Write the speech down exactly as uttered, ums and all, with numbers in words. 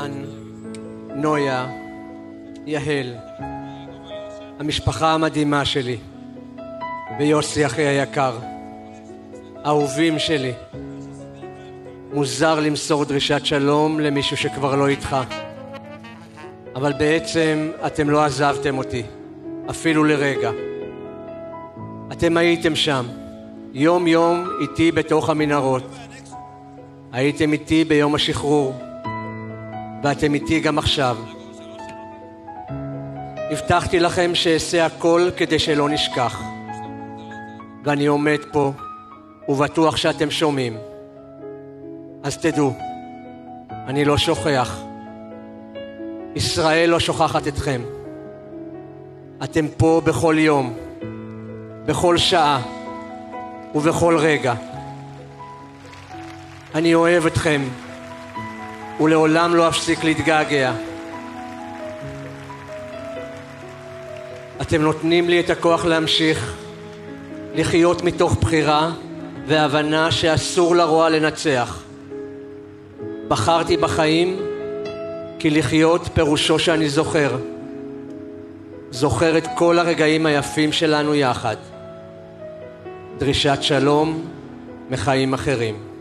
דן, נויה, יהל, המשפחה המדהימה שלי, ויוסי אחי היקר, אהובים שלי. מוזר למסור דרישת שלום למישהו שכבר לא איתך, אבל בעצם אתם לא עזבתם אותי, אפילו לרגע. אתם הייתם שם, יום יום איתי בתוך המנהרות. הייתם איתי ביום השחרור, ואתם איתי גם עכשיו. הבטחתי לכם שאעשה הכל כדי שלא נשכח, ואני עומד פה ובטוח שאתם שומעים. אז תדעו, אני לא שוכח. ישראל לא שוכחת אתכם. אתם פה בכל יום, בכל שעה ובכל רגע. אני אוהב אתכם ולעולם לא אפסיק להתגעגע. אתם נותנים לי את הכוח להמשיך לחיות מתוך בחירה והבנה שאסור לרוע לנצח. בחרתי בחיים כי לחיות פירושו שאני זוכר. זוכר את כל הרגעים היפים שלנו יחד. דרישת שלום מחיים אחרים.